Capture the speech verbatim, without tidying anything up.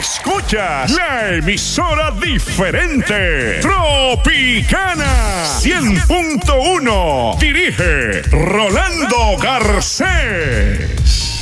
Escuchas la emisora diferente, Tropicana cien punto uno. Dirige Rolando Garcés.